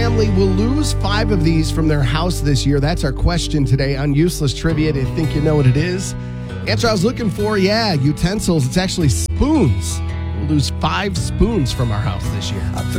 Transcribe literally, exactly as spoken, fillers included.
Family will lose five of these from their house this year. That's our question today on Useless Trivia. Do you think you know what it is? Answer I was looking for, yeah, utensils. It's actually spoons. We'll lose five spoons from our house this year.